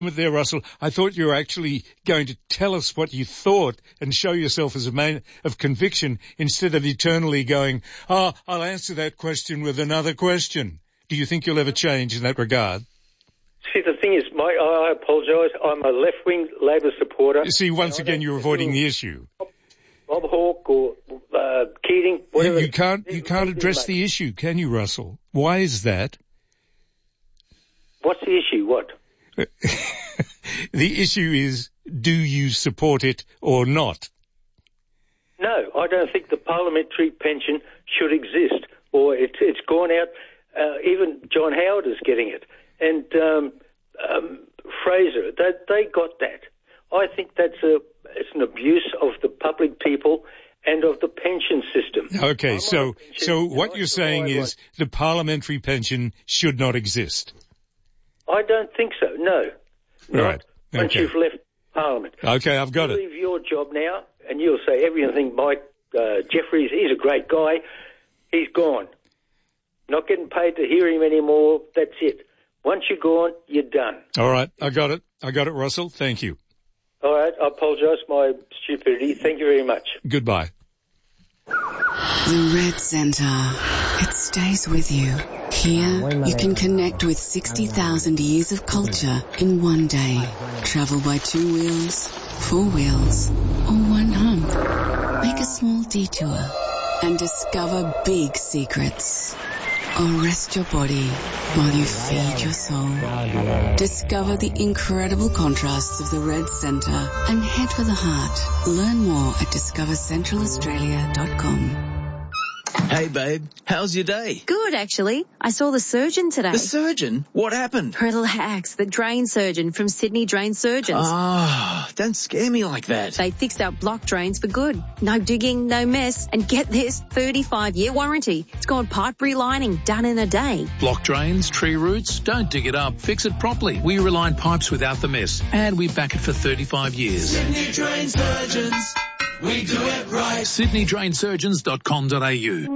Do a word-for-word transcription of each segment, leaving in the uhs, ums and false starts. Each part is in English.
There, Russell, I thought you were actually going to tell us what you thought and show yourself as a man of conviction instead of eternally going, oh, I'll answer that question with another question. Do you think you'll ever change in that regard? See, the thing is, my, I apologise, I'm a left-wing Labor supporter. You see, once again, you're avoiding the issue. Bob Hawke or uh, Keating, whatever. You, you can't, you can't address the issue, can you, Russell? Why is that? What's the issue? What? The issue is, do you support it or not? No, I don't think the parliamentary pension should exist, or it, it's gone out. Uh, even John Howard is getting it, and um, um, Fraser, they, they got that. I think that's a it's an abuse of the public people and of the pension system. Okay, I'm so so what you're saying is the parliamentary pension should not exist. I don't think so, no. Right. Once okay. you've left Parliament. Okay, I've got you it. Leave your job now, and you'll say everything. Mike uh, Jeffries, he's a great guy. He's gone. Not getting paid to hear him anymore. That's it. Once you're gone, you're done. All right, I got it. I got it, Russell. Thank you. All right, I apologise for my stupidity. Thank you very much. Goodbye. The Red Centre. It stays with you. Here, you can connect with sixty thousand years of culture in one day. Travel by two wheels, four wheels, or one hump. Make a small detour and discover big secrets. Or rest your body while you feed your soul. Discover the incredible contrasts of the Red Centre and head for the heart. Learn more at discover central australia dot com. Hey, babe, how's your day? Good, actually. I saw the surgeon today. The surgeon? What happened? Relax, the drain surgeon from Sydney Drain Surgeons. Ah, oh, don't scare me like that. They fixed our block drains for good. No digging, no mess. And get this, thirty-five year warranty. It's got pipe relining, done in a day. Block drains, tree roots, don't dig it up. Fix it properly. We reline pipes without the mess. And we back it for thirty-five years. Sydney Drain Surgeons. We do it right. sydney drain surgeons dot com dot a u.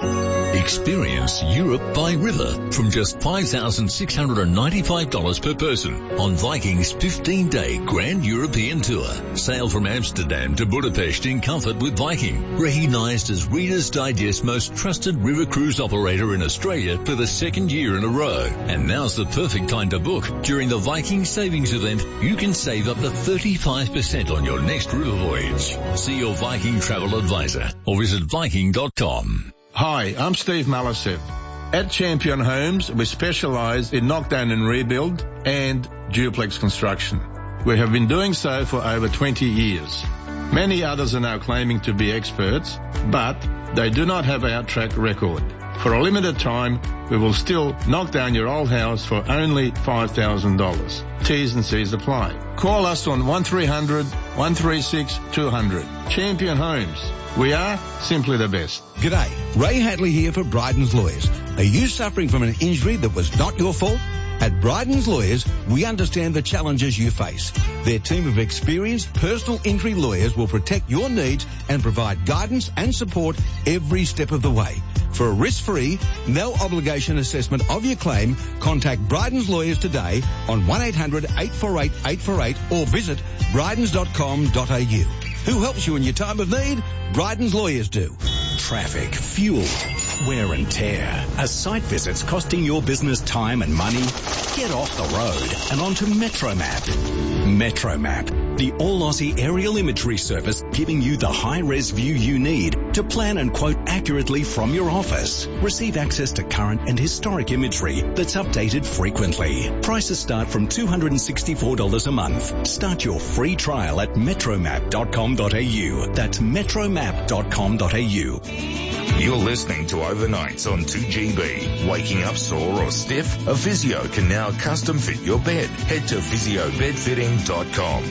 Experience Europe by river from just five thousand six hundred ninety-five dollars per person on Viking's fifteen-day Grand European Tour. Sail from Amsterdam to Budapest in comfort with Viking, recognised as Reader's Digest most trusted river cruise operator in Australia for the second year in a row. And now's the perfect time to book. During the Viking Savings Event, you can save up to thirty-five percent on your next river voyage. See your Viking travel advisor or visit viking dot com. Hi, I'm Steve Malisev. At Champion Homes, we specialise in knockdown and rebuild and duplex construction. We have been doing so for over twenty years. Many others are now claiming to be experts, but they do not have our track record. For a limited time, we will still knock down your old house for only five thousand dollars. T's and C's apply. Call us on one three hundred, one three six, two hundred. Champion Homes. We are simply the best. G'day, Ray Hadley here for Bryden's Lawyers. Are you suffering from an injury that was not your fault? At Bryden's Lawyers, we understand the challenges you face. Their team of experienced personal injury lawyers will protect your needs and provide guidance and support every step of the way. For a risk-free, no-obligation assessment of your claim, contact Bryden's Lawyers today on one eight hundred, eight four eight, eight four eight or visit brydens dot com dot a u. Who helps you in your time of need? Bryden's Lawyers do. Traffic, fuel, wear and tear. Are site visits costing your business time and money? Get off the road and onto MetroMap. MetroMap, the all-Aussie aerial imagery service giving you the high-res view you need to plan and quote accurately from your office. Receive access to current and historic imagery that's updated frequently. Prices start from two hundred sixty-four dollars a month. Start your free trial at metromap dot com dot a u. That's metromap dot com dot a u. You're listening to Overnights on two G B. Waking up sore or stiff? A physio can now custom fit your bed. Head to physio bed fitting dot com.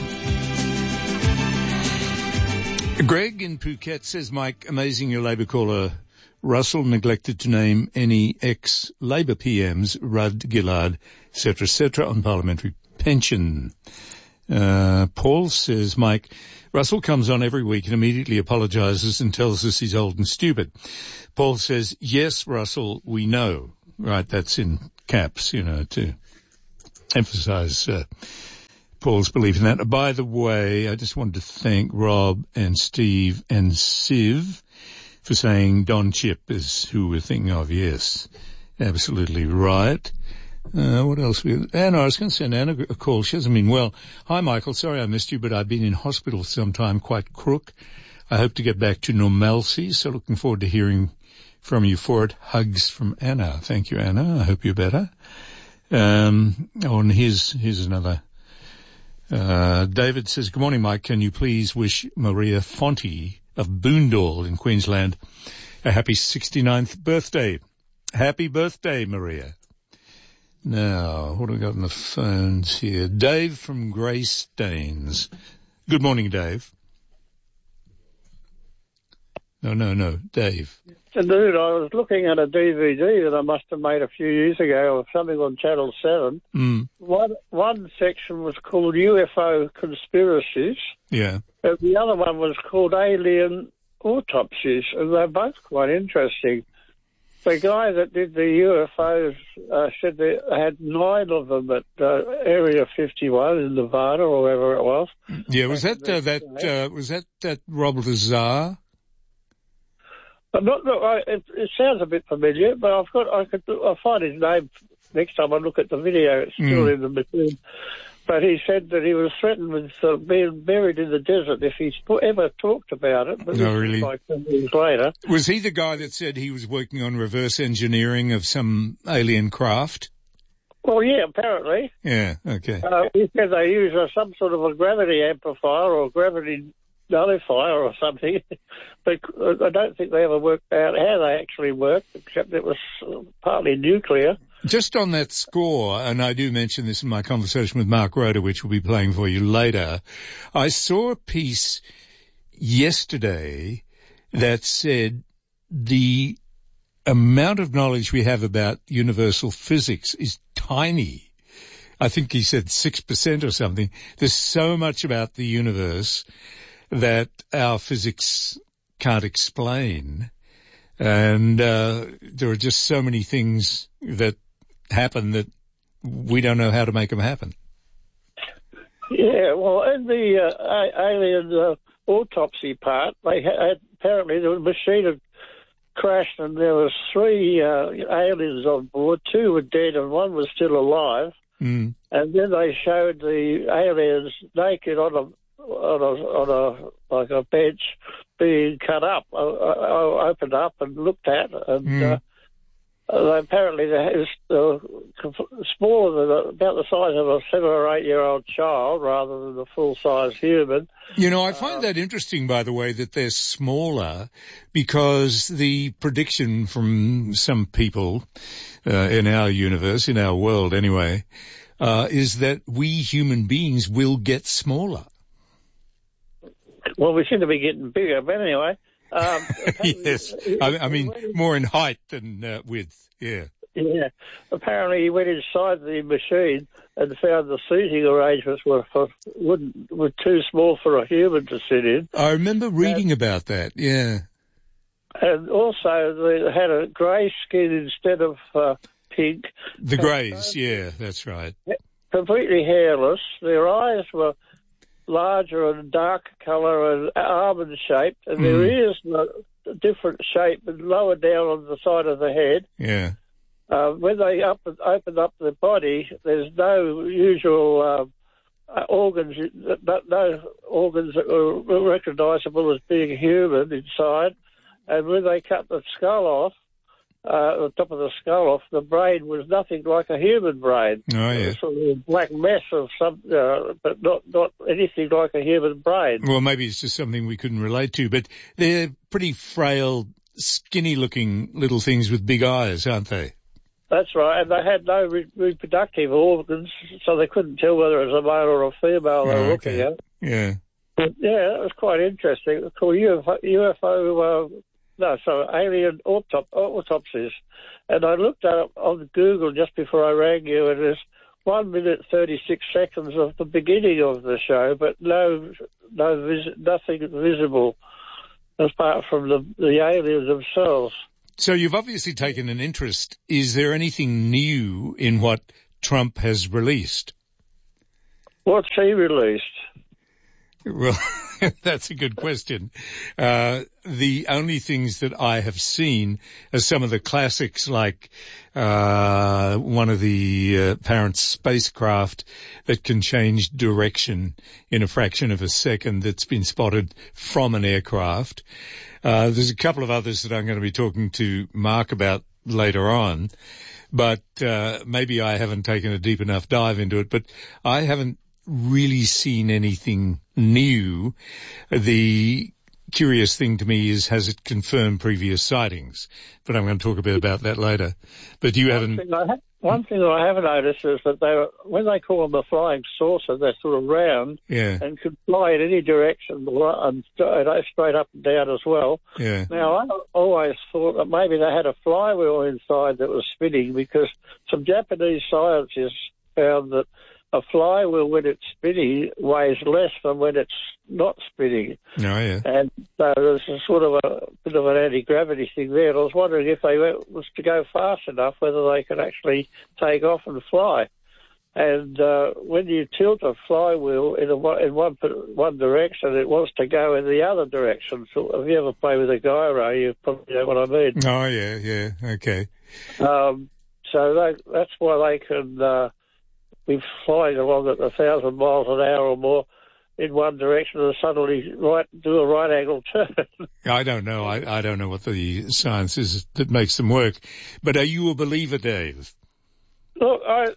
Greg in Phuket says, Mike, amazing your Labor caller Russell neglected to name any ex-Labor P Ms, Rudd, Gillard, et cetera, et cetera, on parliamentary pension. Uh, Paul says, Mike, Russell comes on every week and immediately apologises and tells us he's old and stupid. Paul says, yes, Russell, we know. Right, that's in caps, you know, to emphasise uh, Paul's belief in that. By the way, I just wanted to thank Rob and Steve and Siv for saying Don Chip is who we're thinking of. Yes, absolutely right. Uh, what else? We, Anna, I was going to send Anna a call. She hasn't been well. Hi, Michael. Sorry I missed you, but I've been in hospital for some time, quite crook. I hope to get back to normalcy, so looking forward to hearing from you for it. Hugs from Anna. Thank you, Anna. I hope you're better. Um, oh, and here's, here's another. Uh, David says, good morning, Mike. Can you please wish Maria Fonte of Boondall in Queensland a happy sixty-ninth birthday? Happy birthday, Maria. Now, what do we got on the phones here? Dave from Greystanes. Good morning, Dave. No, no, no, Dave. Dude, I was looking at a D V D that I must have made a few years ago of something on Channel seven. Mm. One one section was called U F O Conspiracies. Yeah. And the other one was called Alien Autopsies, and they're both quite interesting. The guy that did the U F Os uh, said they had nine of them at uh, Area fifty-one in Nevada or wherever it was. Yeah, was that, uh, that, uh, was that, that Rob Lazar? I'm not, no, I, it, it sounds a bit familiar, but I've got, I could, I'll find his name next time I look at the video. It's still mm. in the machine. But he said that he was threatened with uh, being buried in the desert if he ever talked about it. But no, really? Like ten years later. Was he the guy that said he was working on reverse engineering of some alien craft? Well, yeah, apparently. Yeah, okay. Uh, he said they use uh, some sort of a gravity amplifier or gravity nullifier or something, but I don't think they ever worked out how they actually worked, except it was partly nuclear. Just on that score, and I do mention this in my conversation with Mark Roeder, which we'll be playing for you later, I saw a piece yesterday that said the amount of knowledge we have about universal physics is tiny. I think he said six percent or something. There's so much about the universe that our physics can't explain. And uh, there are just so many things that happen that we don't know how to make them happen. Yeah, well, in the uh, alien uh, autopsy part, they had, apparently the machine had crashed and there was three uh, aliens on board. Two were dead and one was still alive. Mm. And then they showed the aliens naked on a on a, on a like a bench being cut up, uh, uh, opened up and looked at, and mm. uh, uh, apparently it was uh, smaller than about the size of a seven or eight year old child rather than a full size human. You know, I find um, that interesting, by the way, that they're smaller, because the prediction from some people uh, in our universe, in our world anyway, uh, is that we human beings will get smaller. Well, we seem to be getting bigger, but anyway. Um, yes, I, I mean, more in height than uh, width, yeah. Yeah, apparently he went inside the machine and found the seating arrangements were for, wouldn't, were too small for a human to sit in. I remember reading and, about that, yeah. And also they had a grey skin instead of uh, pink. The greys, yeah, that's right. Completely hairless. Their eyes were larger and darker colour and almond-shaped, and mm. their ears were a different shape and lower down on the side of the head. Yeah. Uh, when they up, open up the body, there's no usual uh, organs, no organs that are recognisable as being human inside. And when they cut the skull off, uh, the top of the skull off, the brain was nothing like a human brain. Oh, yeah. It was sort of a black mess of some, uh, but not, not anything like a human brain. Well, maybe it's just something we couldn't relate to, but they're pretty frail, skinny-looking little things with big eyes, aren't they? That's right, and they had no re- reproductive organs, so they couldn't tell whether it was a male or a female they were oh, looking okay. at. Yeah. But, yeah, that was quite interesting. It's called U F O, U F O uh, no, sorry, alien autop- autopsies. And I looked up on Google just before I rang you, and it's one minute thirty-six seconds of the beginning of the show, but no, no, vis- nothing visible apart from the, the aliens themselves. So you've obviously taken an interest. Is there anything new in what Trump has released? What's he released? Well, that's a good question. Uh, the only things that I have seen are some of the classics, like uh, one of the uh, parent spacecraft that can change direction in a fraction of a second that's been spotted from an aircraft. Uh, there's a couple of others that I'm going to be talking to Mark about later on, but uh, maybe I haven't taken a deep enough dive into it, but I haven't really seen anything new. The curious thing to me is, has it confirmed previous sightings? But I'm going to talk a bit about that later. But you one haven't... Thing I ha- one thing that I haven't noticed is that they were, when they call them a flying saucer, they're sort of round yeah. and could fly in any direction and straight up and down as well. Yeah. Now, I always thought that maybe they had a flywheel inside that was spinning, because some Japanese scientists found that a flywheel, when it's spinning, weighs less than when it's not spinning. Oh, yeah. And so there's a sort of a bit of an anti-gravity thing there. And I was wondering if they were, was to go fast enough, whether they could actually take off and fly. And uh, when you tilt a flywheel in, a, in one one direction, it wants to go in the other direction. So if you ever play with a gyro, you probably know what I mean. Oh, yeah, yeah, okay. Um, so they, that's why they can... Uh, be flying along at a thousand miles an hour or more in one direction and suddenly right do a right angle turn. I don't know. I, I don't know what the science is that makes them work. But are you a believer, Dave? Look, I,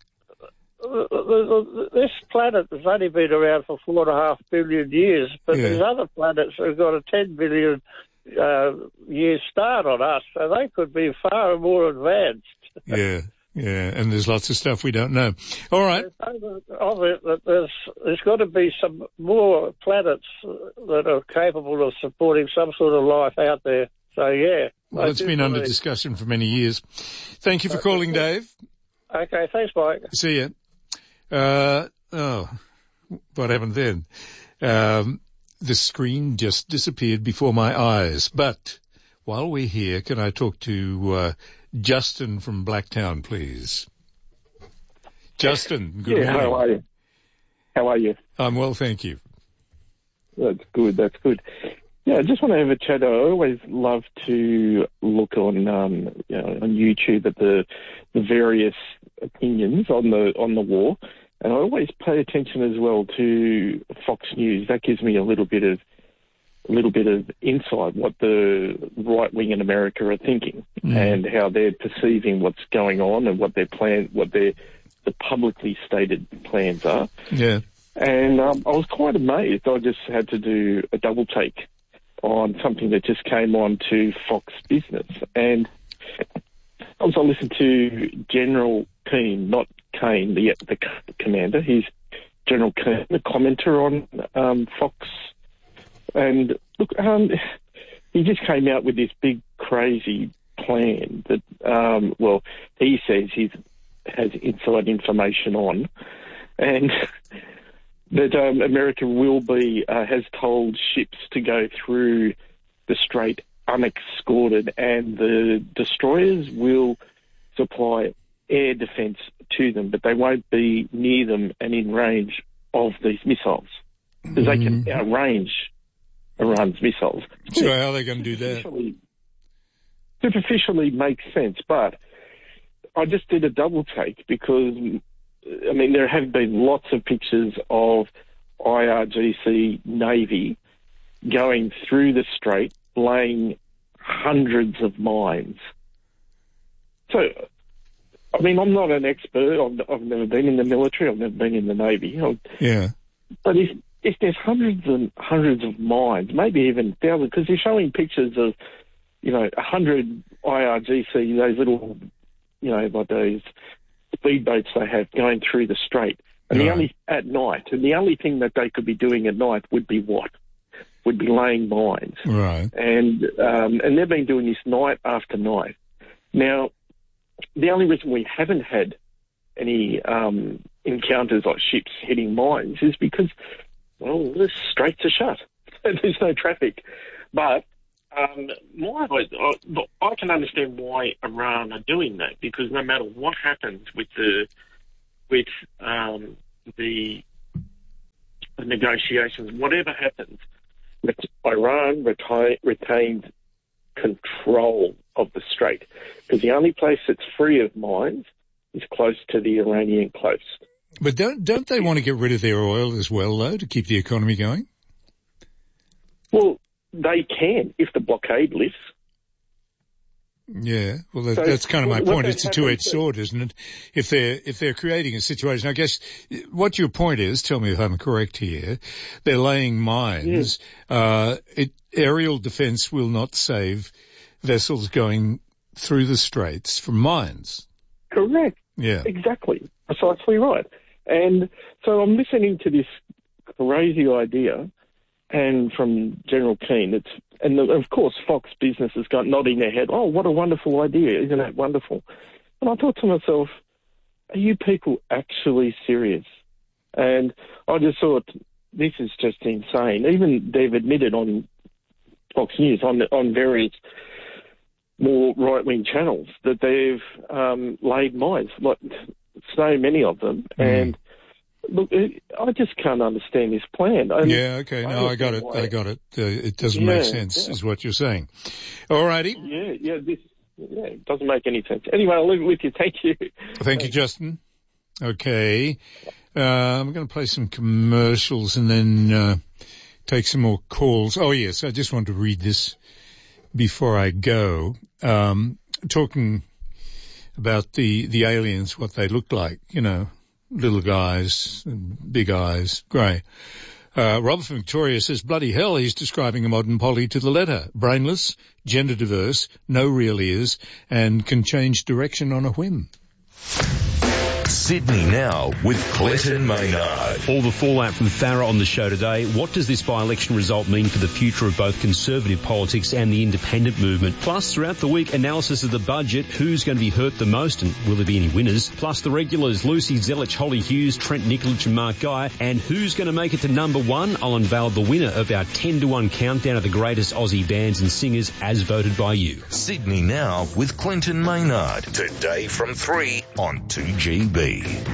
this planet has only been around for four and a half billion years, but yeah. there's other planets that have got a ten billion uh, year start on us, so they could be far more advanced. Yeah. Yeah, and there's lots of stuff we don't know. All right. Of it, that there's there's got to be some more planets that are capable of supporting some sort of life out there. So, yeah. Well, it's been under discussion for many years. Thank you for calling, Dave. Okay, thanks, Mike. See ya. Uh, oh, what happened then? Um, the screen just disappeared before my eyes. But while we're here, can I talk to... Uh, Justin from Blacktown, please. Justin, good yeah, morning. How are you? How are you? I'm well, thank you. That's good, that's good. Yeah, I just want to have a chat. I always love to look on um, you know, on YouTube at the the various opinions on the on the war, and I always pay attention as well to Fox News. That gives me a little bit of a little bit of insight what the right wing in America are thinking mm. and how they're perceiving what's going on and what their plan, what their the publicly stated plans are. Yeah. And um, I was quite amazed. I just had to do a double take on something that just came on to Fox Business, and as I listened to General Keane, not Kane, the the commander, he's General Keane, the commenter on um, Fox. And look, um, he just came out with this big, crazy plan that, um, well, he says he has inside information on, and that um, America will be, uh, has told ships to go through the Strait unescorted, and the destroyers will supply air defence to them, but they won't be near them and in range of these missiles, because mm-hmm. they can outrange Iran's missiles. So how are they going to do that? Superficially makes sense, but I just did a double take because, I mean, there have been lots of pictures of I R G C Navy going through the Strait, laying hundreds of mines. So, I mean, I'm not an expert. I've, I've never been in the military. I've never been in the Navy. I've, yeah. But if if there's hundreds and hundreds of mines, maybe even thousands, because they're showing pictures of, you know, a hundred I R G C, those little, you know, like those speedboats they have going through the Strait, and right. the only at night, and the only thing that they could be doing at night would be what? Would be laying mines. Right. And um, and they've been doing this night after night. Now, the only reason we haven't had any um, encounters like ships hitting mines is because, well, the straits are shut. There's no traffic. But um, my, I, I can understand why Iran are doing that, because no matter what happens with the with um, the the negotiations, whatever happens, Iran reti- retains control of the Strait, because the only place that's free of mines is close to the Iranian coast. But don't don't they want to get rid of their oil as well, though, to keep the economy going? Well, they can if the blockade lifts. Yeah, well, that, So, that's kind of my what point. that It's a two-edged happens- sword, isn't it? If they're if they're creating a situation, I guess what your point is. Tell me if I'm correct here. They're laying mines. Uh, it, aerial defence will not save vessels going through the straits from mines. Correct. Yeah. Exactly. Precisely right. And so I'm listening to this crazy idea, and from General Keane, it's and of course Fox Business has got nodding their head. Oh, what a wonderful idea! Isn't that wonderful? And I thought to myself, are you people actually serious? And I just thought, this is just insane. Even they've admitted on Fox News, on on various more right-wing channels, that they've um, laid mines, like so many of them. Mm. And look, I just can't understand this plan. And yeah, okay, no, I got it, I got it. Uh, it doesn't yeah, make sense, yeah. is what you're saying. All righty. Yeah, yeah, this yeah, it doesn't make any sense. Anyway, I'll leave it with you. Thank you. Thank you, Justin. Okay. Uh, I'm going to play some commercials and then uh, take some more calls. Oh, yes, I just want to read this before I go. Um, talking about the, the aliens, what they look like, you know, little guys, big eyes, grey. Uh, Robert from Victoria says, bloody hell, he's describing a modern polly to the letter. Brainless, gender diverse, no real ears, and can change direction on a whim. Sydney Now with Clinton Maynard. All the fallout from Farah on the show today. What does this by-election result mean for the future of both Conservative politics and the independent movement? Plus, throughout the week, analysis of the budget, who's going to be hurt the most and will there be any winners? Plus, the regulars, Lucy Zelich, Holly Hughes, Trent Nikolic and Mark Guy. And who's going to make it to number one? I'll unveil the winner of our ten to one countdown of the greatest Aussie bands and singers as voted by you. Sydney Now with Clinton Maynard. Today from three on two G B.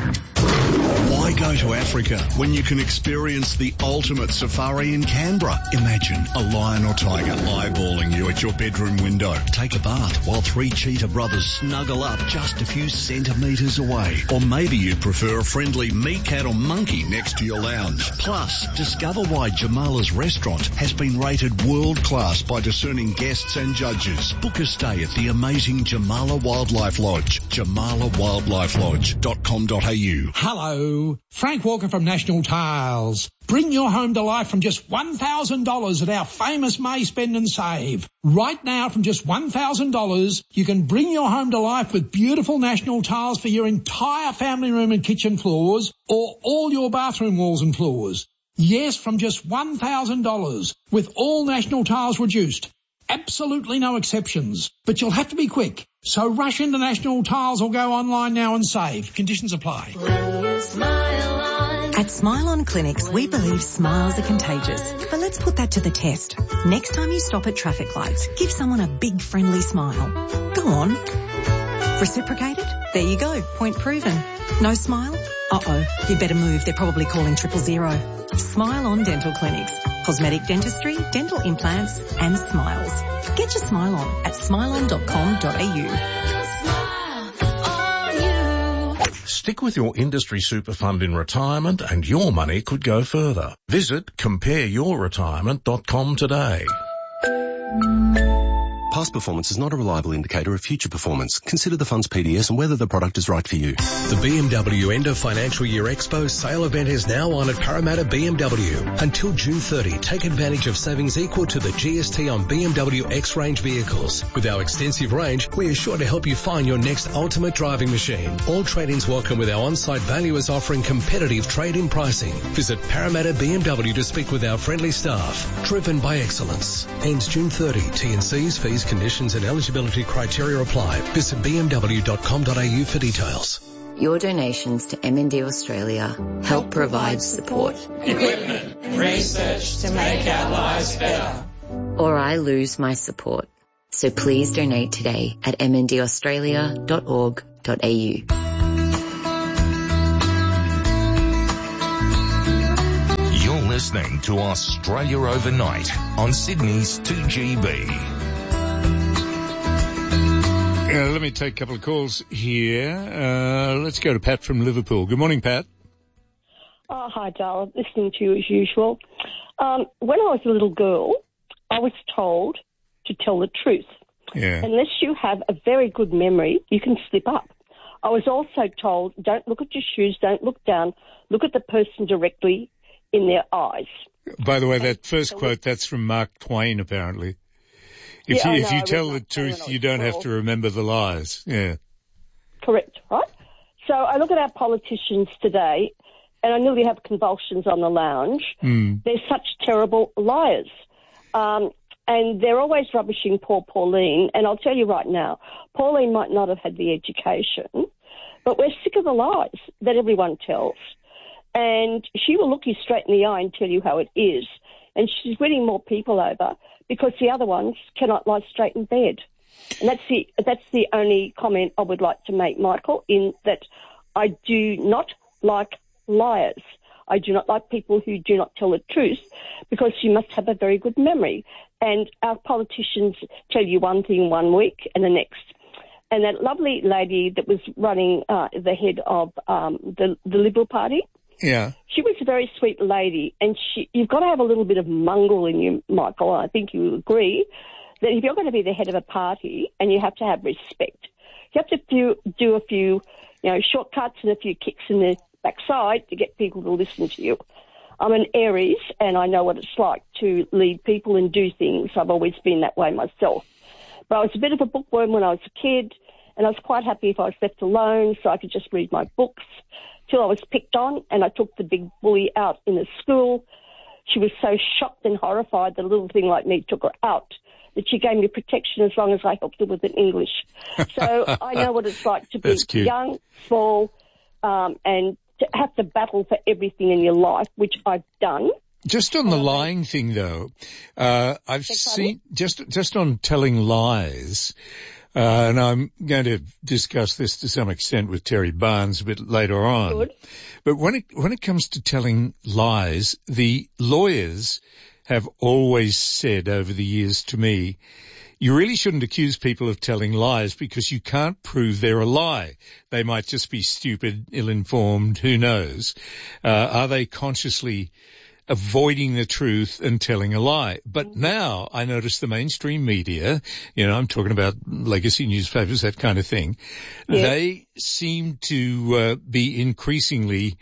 Why go to Africa when you can experience the ultimate safari in Canberra? Imagine a lion or tiger eyeballing you at your bedroom window. Take a bath while three cheetah brothers snuggle up just a few centimetres away. Or maybe you'd prefer a friendly meerkat or monkey next to your lounge. Plus, discover why Jamala's restaurant has been rated world class by discerning guests and judges. Book a stay at the amazing Jamala Wildlife Lodge. jamala wildlife lodge dot com dot a u. Hello, Frank Walker from National Tiles. Bring your home to life from just one thousand dollars at our famous May Spend and Save. Right now, from just one thousand dollars, you can bring your home to life with beautiful National Tiles for your entire family room and kitchen floors, or all your bathroom walls and floors. Yes, from just one thousand dollars, with all National Tiles reduced. Absolutely no exceptions, but you'll have to be quick. So rush into National Tiles or go online now and save. Conditions apply. At Smile On Clinics, we believe smiles are contagious. But let's put that to the test. Next time you stop at traffic lights, give someone a big friendly smile. Go on. Reciprocated? There you go. Point proven. No smile? Uh-oh. You'd better move. They're probably calling triple zero. Smile On Dental Clinics. Cosmetic dentistry, dental implants and smiles. Get your smile on at smile on dot com dot a u. Stick with your industry super fund in retirement and your money could go further. Visit compare your retirement dot com today. Past performance is not a reliable indicator of future performance. Consider the fund's P D S and whether the product is right for you. The B M W End of Financial Year Expo sale event is now on at Parramatta B M W. Until June thirtieth, take advantage of savings equal to the G S T on B M W X-Range vehicles. With our extensive range, we are sure to help you find your next ultimate driving machine. All trade-ins welcome with our on-site valuers offering competitive trade-in pricing. Visit Parramatta B M W to speak with our friendly staff. Driven by excellence. Ends June thirtieth. T and C's, fees, conditions and eligibility criteria apply. Visit b m w dot com dot a u for details. Your donations to M and D Australia help provide support, equipment and research to make our lives better. Or I lose my support. So please donate today at m n d australia dot org dot a u. You're listening to Australia Overnight on Sydney's two G B. Uh, let me take a couple of calls here. Uh, let's go to Pat from Liverpool. Good morning, Pat. Oh, hi, Darla. Listening to you as usual. Um, when I was a little girl, I was told to tell the truth. Yeah. Unless you have a very good memory, you can slip up. I was also told, don't look at your shoes, don't look down, look at the person directly in their eyes. By the way, that first quote, that's from Mark Twain, apparently. If Yeah, you, I if know, you I tell read the truth, Mark you don't Twain have to remember the lies. Yeah. Correct, right? So I look at our politicians today, and I nearly have convulsions on the lounge. Mm. They're such terrible liars. Um, and they're always rubbishing poor Pauline. And I'll tell you right now, Pauline might not have had the education, but we're sick of the lies that everyone tells. And she will look you straight in the eye and tell you how it is. And she's winning more people over because the other ones cannot lie straight in bed. And that's the that's the only comment I would like to make, Michael, in that I do not like liars. I do not like people who do not tell the truth because you must have a very good memory. And our politicians tell you one thing one week and the next. And that lovely lady that was running uh, the head of um, the, the Liberal Party, Yeah. she was a very sweet lady, and she, you've got to have a little bit of mongrel in you, Michael, and I think you agree that if you're going to be the head of a party and you have to have respect, you have to do, do a few, you know, shortcuts and a few kicks in the backside to get people to listen to you. I'm an Aries, and I know what it's like to lead people and do things. I've always been that way myself. But I was a bit of a bookworm when I was a kid, and I was quite happy if I was left alone so I could just read my books till I was picked on, and I took the big bully out in the school. She was so shocked and horrified that a little thing like me took her out, that she gave me protection as long as I helped her with an English. So I know what it's like to be young, small, um, and to have to battle for everything in your life, which I've done. Just on the lying thing, though, uh, I've seen, just, just on telling lies, uh, and I'm going to discuss this to some extent with Terry Barnes a bit later on. Good. But when it, when it comes to telling lies, the lawyers have always said over the years to me, you really shouldn't accuse people of telling lies because you can't prove they're a lie. They might just be stupid, ill-informed, who knows. Uh, are they consciously avoiding the truth and telling a lie? But now I notice the mainstream media, you know, I'm talking about legacy newspapers, that kind of thing, Yeah. they seem to uh, be increasingly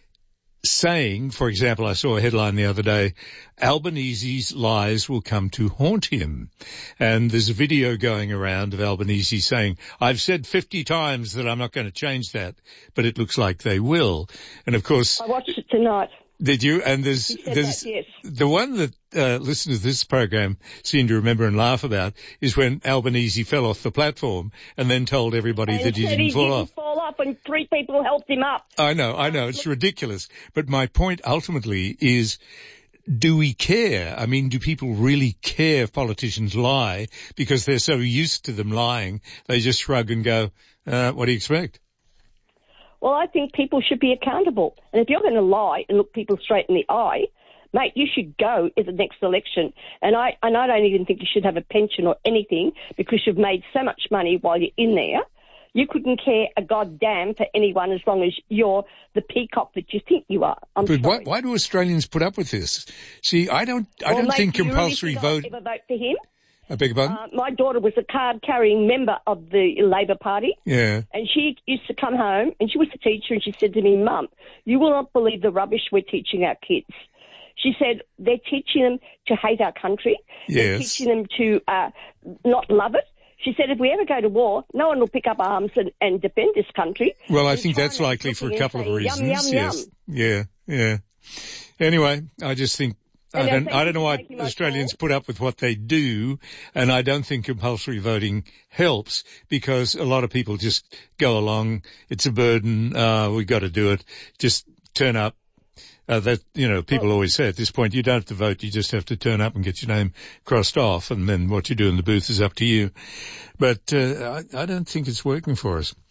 saying, for example, I saw a headline the other day, Albanese's lies will come to haunt him. And there's a video going around of Albanese saying, I've said fifty times that I'm not going to change that, but it looks like they will. And of course, I watched it tonight. did you? And there's, He said there's that, yes. the one that uh, listeners to this program seem to remember and laugh about is when Albanese fell off the platform and then told everybody And that he said didn't he fall didn't off. fall off and three people helped him up. I know, I know, it's ridiculous. But my point ultimately is, do we care? I mean, do people really care if politicians lie because they're so used to them lying, they just shrug and go, uh, what do you expect? Well, I think people should be accountable. And if you're going to lie and look people straight in the eye, mate, you should go in the next election. And I, and I don't even think you should have a pension or anything because you've made so much money while you're in there. You couldn't care a goddamn for anyone as long as you're the peacock that you think you are. I'm but sorry. why, why do Australians put up with this? See, I don't, I Well, don't mate, think do you really compulsory think vote. I'll ever vote for him? I beg your pardon? Uh, my daughter was a card-carrying member of the Labor Party. Yeah. And she used to come home, and she was a teacher, and she said to me, Mum, you will not believe the rubbish we're teaching our kids. She said they're teaching them to hate our country. They're Yes. teaching them to uh, not love it. She said if we ever go to war, no one will pick up arms and, and defend this country. Well, I And think that's China's likely for a looking and couple of saying, reasons. Yum, yum, yes. yum. Yeah, yeah. Anyway, I just think I And, uh, don't, thank I you don't know for why taking my Australians put up with what they do, and I don't think compulsory voting helps because a lot of people just go along. It's a burden. Uh, we've got to do it. Just turn up. Uh, that, you know, people always say at this point, you don't have to vote, you just have to turn up and get your name crossed off, and then what you do in the booth is up to you. But, uh, I, I don't think it's working for us.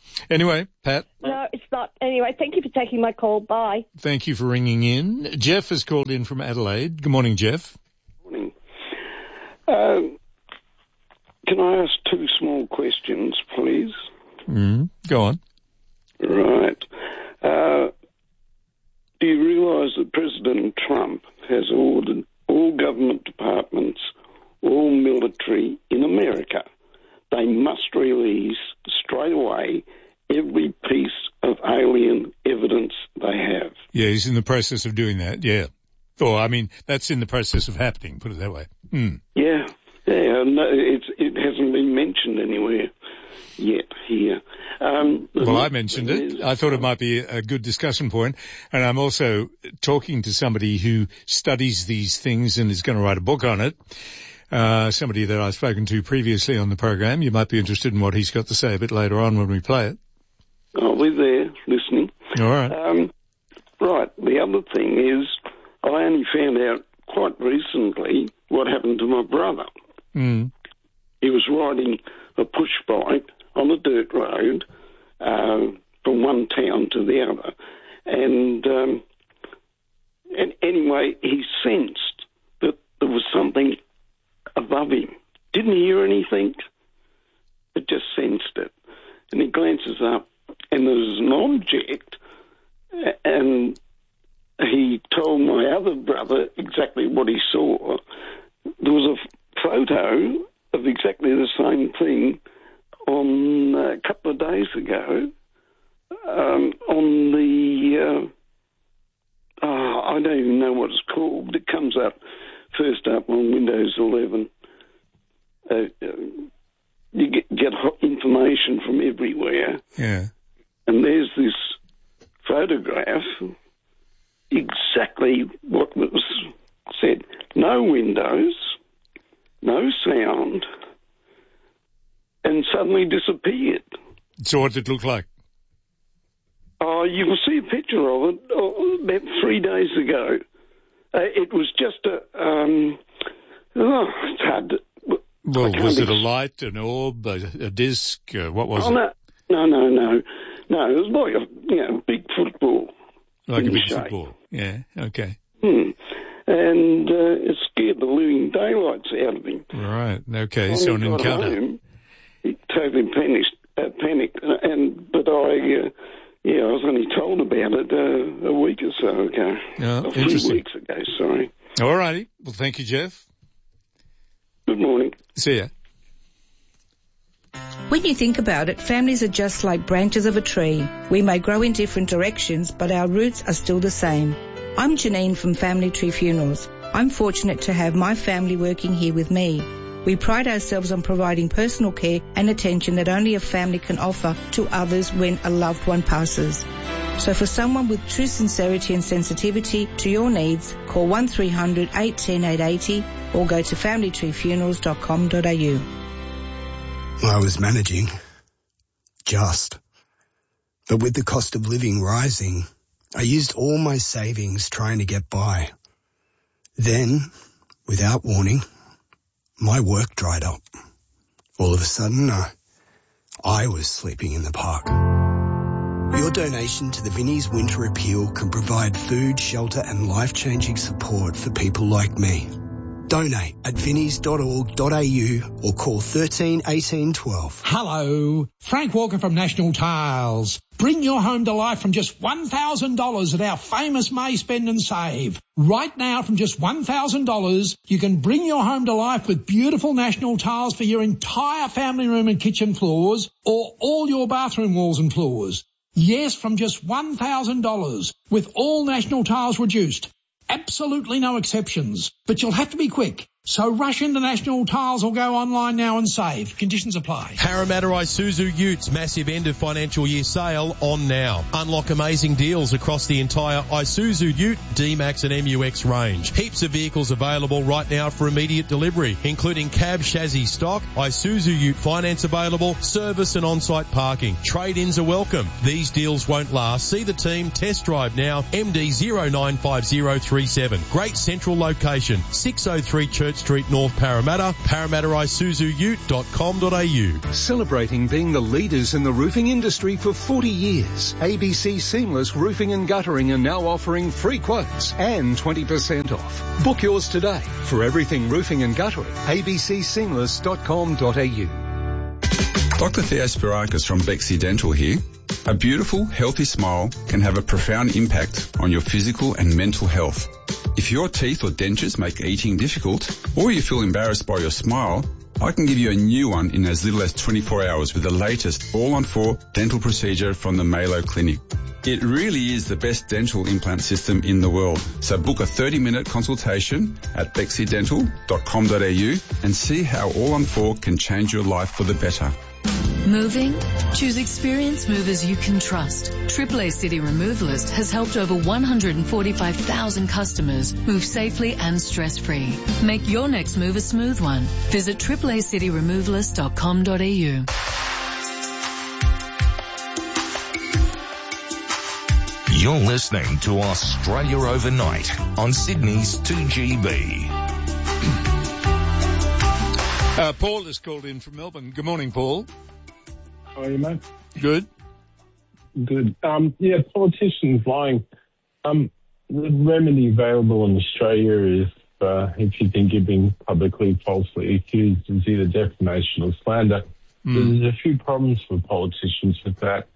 Anyway, Pat. No, it's not. Anyway, thank you for taking my call. Bye. Thank you for ringing in. Jeff has called in from Adelaide. Good morning, Jeff. Morning. Um, can I ask two small questions, please? Mm, go on. Right. Uh, do you realise that President Trump has ordered all government departments, all military in America, they must release straight away every piece of alien evidence they have? Yeah, he's in the process of doing that, yeah. Or, I mean, that's in the process of happening, put it that way. Mm. Yeah, yeah, no, it's, it hasn't been mentioned anywhere yet here. Um, well, I mentioned it. I thought it might be a good discussion point. And I'm also talking to somebody who studies these things and is going to write a book on it. Uh, somebody that I've spoken to previously on the program. You might be interested in what he's got to say a bit later on when we play it. I'll be there listening. All right. Um, right. The other thing is I only found out quite recently what happened to my brother. Mm. He was riding a push bike on a dirt road uh, from one town to the other. And, um, and anyway, he sensed that there was something above him. Didn't hear anything, but just sensed it. And he glances up, and there's an object, and he told my other brother exactly what he saw. There was a photo of exactly the same thing on uh, a couple of days ago um, on the, uh, oh, I don't even know what it's called. It comes up first up on Windows eleven. Uh, uh, you get, get information from everywhere. Yeah. And there's this photograph, exactly what was said. No windows, no sound, and suddenly disappeared. So what did it look like? Oh, you can see a picture of it oh, about three days ago. Uh, it was just a, um, oh, it's hard to... Well, was it a light, an orb, a, a disc? Uh, what was oh, it? No, no, no, no. No, it was like a, you know, big football. Like a big shape. football, yeah, okay. Hmm. And uh, it scared the living daylights out of him. Right, okay, When so he an got encounter. Home, he totally panicked, uh, panicked, and but I... Uh, Yeah, I was only told about it uh, a week or so ago. Oh, a few interesting. weeks ago, sorry. All righty. Well, thank you, Jeff. Good morning. See ya. When you think about it, families are just like branches of a tree. We may grow in different directions, but our roots are still the same. I'm Janine from Family Tree Funerals. I'm fortunate to have my family working here with me. We pride ourselves on providing personal care and attention that only a family can offer to others when a loved one passes. So for someone with true sincerity and sensitivity to your needs, call one three hundred eight one zero eight eight zero or go to family tree funerals dot com dot a u. I was managing. Just. But with the cost of living rising, I used all my savings trying to get by. Then, without warning, my work dried up. All of a sudden, uh, I was sleeping in the park. Your donation to the Vinnie's Winter Appeal can provide food, shelter and life-changing support for people like me. Donate at vinnies dot org dot a u or call thirteen eighteen twelve. Hello, Frank Walker from National Tiles. Bring your home to life from just one thousand dollars at our famous May Spend and Save. Right now, from just one thousand dollars, you can bring your home to life with beautiful National Tiles for your entire family room and kitchen floors or all your bathroom walls and floors. Yes, from just one thousand dollars with all National Tiles reduced. Absolutely no exceptions, but you'll have to be quick. So rush into National Tiles or go online now and save. Conditions apply. Parramatta Isuzu Utes massive end of financial year sale on now. Unlock amazing deals across the entire Isuzu Ute, D-Max and M U X range. Heaps of vehicles available right now for immediate delivery, including cab chassis stock, Isuzu Ute finance available, service and on-site parking. Trade-ins are welcome. These deals won't last. See the team, test drive now, M D zero nine five zero three seven. Great central location, six oh three Church Boat Street, North Parramatta, parramatta isuzu ute dot com dot a u. Celebrating being the leaders in the roofing industry for forty years, A B C Seamless Roofing and Guttering are now offering free quotes and twenty percent off. Book yours today for everything roofing and guttering. a b c seamless dot com dot a u. Doctor Theo Spirakis from Bexy Dental here. A beautiful, healthy smile can have a profound impact on your physical and mental health. If your teeth or dentures make eating difficult, or you feel embarrassed by your smile, I can give you a new one in as little as twenty-four hours with the latest all-on-four dental procedure from the Malo Clinic. It really is the best dental implant system in the world. So book a thirty-minute consultation at bexy dental dot com dot a u and see how all-on-four can change your life for the better. Moving? Choose experienced movers you can trust. triple A City Removalist has helped over one hundred forty-five thousand customers move safely and stress-free. Make your next move a smooth one. Visit triple a city removalist dot com dot a u. You're listening to Australia Overnight on Sydney's two G B. Uh, Paul has called in from Melbourne. Good morning, Paul. How are you, mate? Good. Good. Um, yeah, politicians lying. Um, the remedy available in Australia is uh, if you think you're being publicly falsely accused is either defamation or slander. Mm. There's a few problems for politicians with that.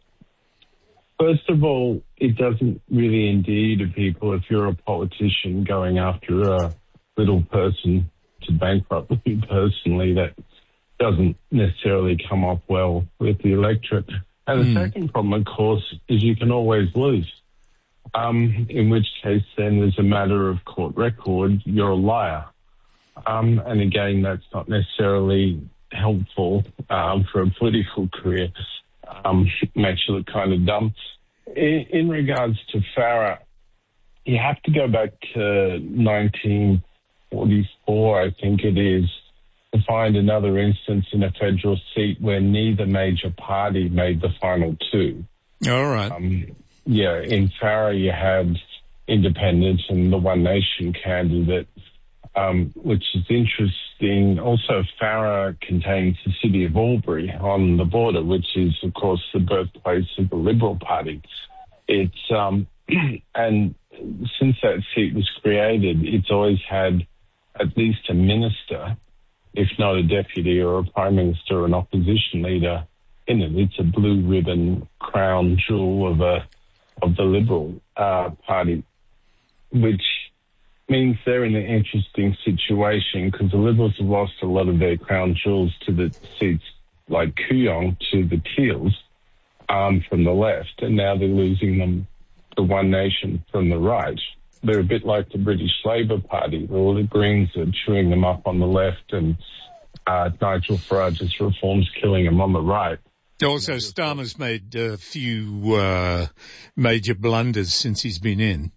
First of all, it doesn't really endear to people if you're a politician going after a little person to bankrupt you personally. That doesn't necessarily come off well with the electorate. And the mm. second problem, of course, is you can always lose, um, in which case then there's a matter of court record, you're a liar. Um, and again, that's not necessarily helpful um, for a political career. Um, makes you look kind of dumb. In, in regards to Farah, you have to go back to nineteen forty-four, I think it is, to find another instance in a federal seat where neither major party made the final two. All right. Um, yeah, in Farah you had independent and the One Nation candidate, um, which is interesting. Also, Farah contains the city of Albury on the border, which is, of course, the birthplace of the Liberal Party. It's um, and since that seat was created, it's always had at least a minister, if not a deputy or a prime minister or an opposition leader in it. It's a blue ribbon crown jewel of a of the Liberal uh, Party, which means they're in an interesting situation because the Liberals have lost a lot of their crown jewels to the seats like Kooyong to the Teals um, from the left, and now they're losing them to One Nation from the right. They're a bit like the British Labour Party. All the Greens are chewing them up on the left, and uh, Nigel Farage's reforms killing them on the right. Also, Starmer's made a few uh, major blunders since he's been in.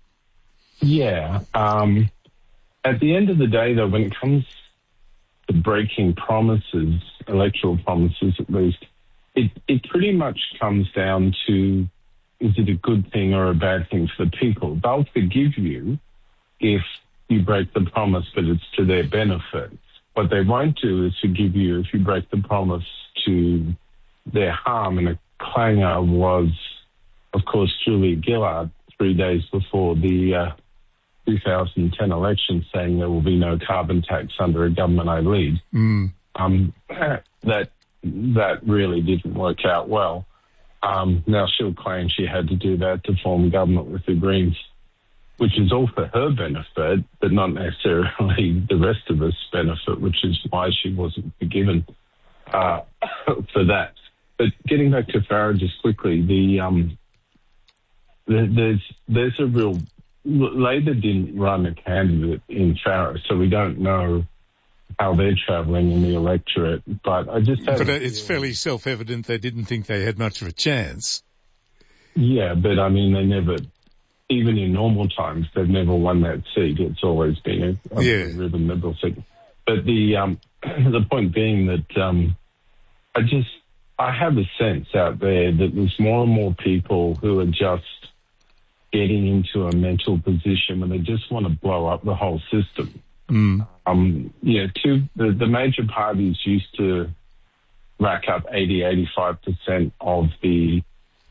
Yeah. Um, at the end of the day, though, when it comes to breaking promises, electoral promises at least, it, it pretty much comes down to, is it a good thing or a bad thing for the people? They'll forgive you if you break the promise, but it's to their benefit. What they won't do is forgive you if you break the promise to their harm. And a clanger was, of course, Julia Gillard, three days before the uh, two thousand ten election, saying there will be no carbon tax under a government I lead. Mm. Um, that that really didn't work out well. Um, now she'll claim she had to do that to form government with the Greens, which is all for her benefit, but not necessarily the rest of us benefit, which is why she wasn't forgiven uh, for that. But getting back to Farage just quickly, the um, the, there's there's a real Labor didn't run a candidate in Farage, so we don't know how they're travelling in the electorate. But I just but it's fairly self-evident they didn't think they had much of a chance. Yeah, but I mean they never. Even in normal times, they've never won that seat. It's always been a, a yeah. ribbon Liberal seat. But the um, the point being that um, I just I have a sense out there that there's more and more people who are just getting into a mental position where they just want to blow up the whole system. Mm. Um, yeah, two, the, the major parties used to rack up eighty, eighty-five percent of the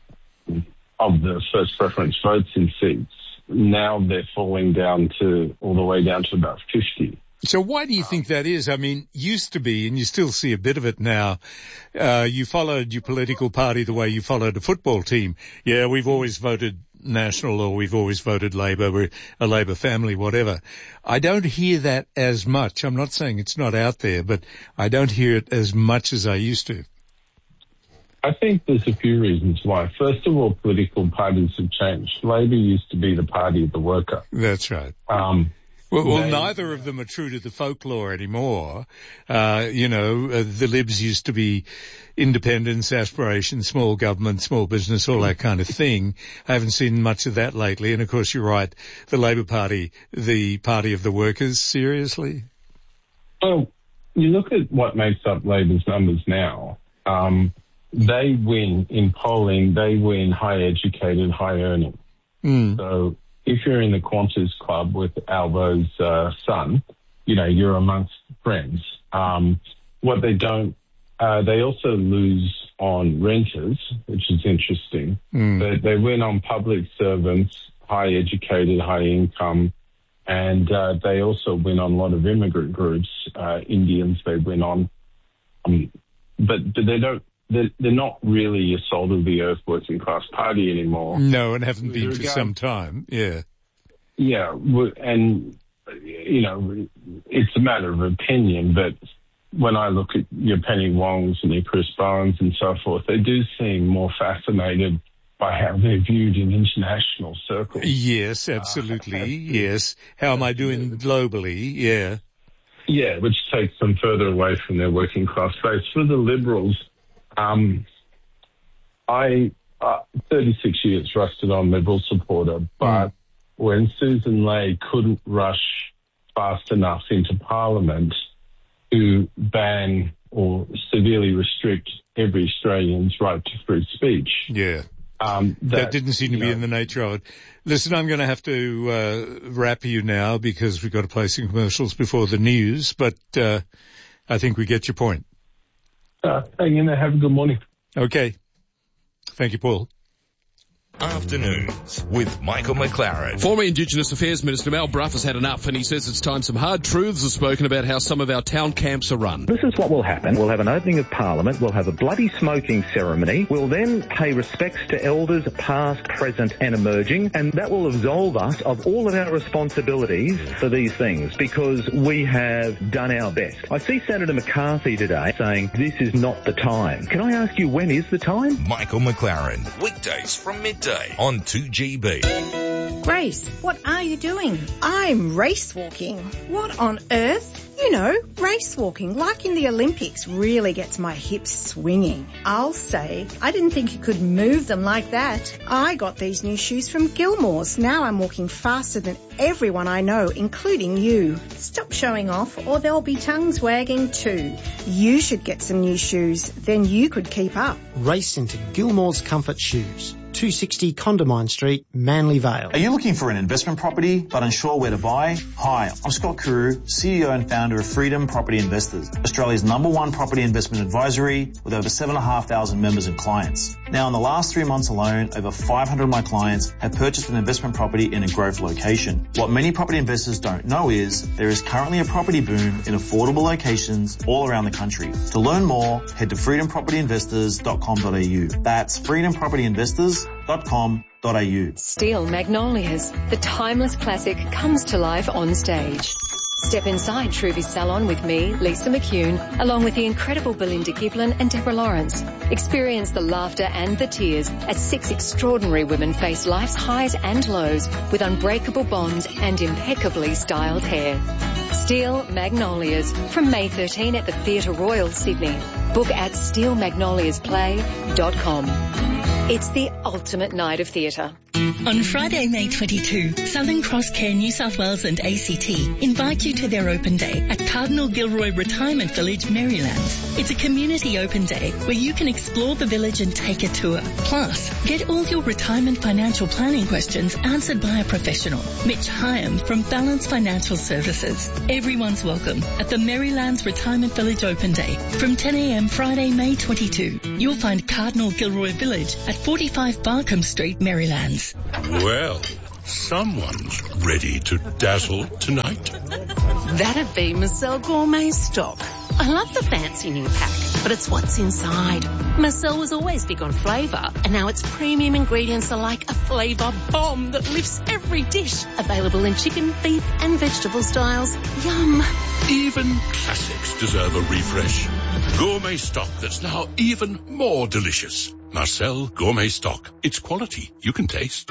of the first preference votes in seats. Now they're falling down to all the way down to about fifty. So why do you think that is? I mean, used to be, and you still see a bit of it now, uh, you followed your political party the way you followed a football team. Yeah, we've always voted National or we've always voted Labor, we're a Labor family, whatever. I don't hear that as much. I'm not saying it's not out there, but I don't hear it as much as I used to. I think there's a few reasons why. First of all, political parties have changed. Labor used to be the party of the worker. That's right. Um, Well, well they, neither of them are true to the folklore anymore. Uh, you know, uh, the Libs used to be independence, aspiration, small government, small business, all that kind of thing. I haven't seen much of that lately. And of course, you're right. The Labor Party, the party of the workers, seriously? Well, you look at what makes up Labor's numbers now. Um, they win in polling. They win high educated, high earning. Mm. So if you're in the Qantas Club with Albo's uh, son, you know, you're amongst friends. Um, what they don't, uh, they also lose on renters, which is interesting. Mm. They, they win on public servants, high educated, high income, and uh, they also win on a lot of immigrant groups, uh, Indians they win on. Um, but, but they don't, they're, they're not really a salt of the earth working class party anymore. No, and haven't been With for regard- some time. Yeah. Yeah, w- and, you know, it's a matter of opinion, but when I look at your Penny Wongs and your Chris Bowens and so forth, they do seem more fascinated by how they're viewed in international circles. Yes, absolutely. Uh, yes. How am I doing globally? Yeah. Yeah, which takes them further away from their working class base. For the Liberals, um, I, uh, thirty-six years rusted on Liberal supporter, but mm. when Susan Ley couldn't rush fast enough into Parliament to ban or severely restrict every Australian's right to free speech. Yeah. Um, that, that didn't seem to be know, in the nature of it. Listen, I'm going to have to uh, wrap you now because we've got to play some commercials before the news, but uh, I think we get your point. Uh, hang in there. Have a good morning. Okay. Thank you, Paul. Afternoons with Michael McLaren. Former Indigenous Affairs Minister Mal Brough has had enough, and he says it's time some hard truths are spoken about how some of our town camps are run. This is what will happen. We'll have an opening of Parliament. We'll have a bloody smoking ceremony. We'll then pay respects to elders past, present and emerging, and that will absolve us of all of our responsibilities for these things because we have done our best. I see Senator McCarthy today saying this is not the time. Can I ask you, when is the time? Michael McLaren, weekdays from midday on two G B. Grace, what are you doing? I'm race walking. What on earth? You know, race walking, like in the Olympics, really gets my hips swinging. I'll say, I didn't think you could move them like that. I got these new shoes from Gilmore's. Now I'm walking faster than everyone I know, including you. Stop showing off or there'll be tongues wagging too. You should get some new shoes, then you could keep up. Race into Gilmore's Comfort Shoes. two sixty Condamine Street, Manly Vale. Are you looking for an investment property but unsure where to buy? Hi, I'm Scott Carew, C E O and founder of Freedom Property Investors, Australia's number one property investment advisory with over seven thousand five hundred members and clients. Now, in the last three months alone, over five hundred of my clients have purchased an investment property in a growth location. What many property investors don't know is there is currently a property boom in affordable locations all around the country. To learn more, head to freedom property investors dot com dot a u. That's freedom property investors dot com dot a u. Steel Magnolias, the timeless classic, comes to life on stage. Step inside Truvy's salon with me, Lisa McCune, along with the incredible Belinda Giblin and Deborah Lawrence. Experience the laughter and the tears as six extraordinary women face life's highs and lows with unbreakable bonds and impeccably styled hair. Steel Magnolias from May thirteenth at the Theatre Royal, Sydney. Book at steel magnolias play dot com. It's the ultimate night of theatre. On Friday, May twenty-second, Southern Cross Care New South Wales and A C T invite you to their open day at Cardinal Gilroy Retirement Village, Marylands. It's a community open day where you can explore the village and take a tour. Plus, get all your retirement financial planning questions answered by a professional, Mitch Hyam from Balance Financial Services. Everyone's welcome at the Marylands Retirement Village Open Day from ten a m Friday, May twenty-second. You'll find Cardinal Gilroy Village at forty-five Barkham Street, Marylands. Well, someone's ready to dazzle tonight. That'd be Marcel Gourmet Stock. I love the fancy new pack, but it's what's inside. Marcel was always big on flavour, and now its premium ingredients are like a flavour bomb that lifts every dish. Available in chicken, beef and vegetable styles. Yum. Even classics deserve a refresh. Gourmet Stock that's now even more delicious. Marcel Gourmet Stock. It's quality you can taste.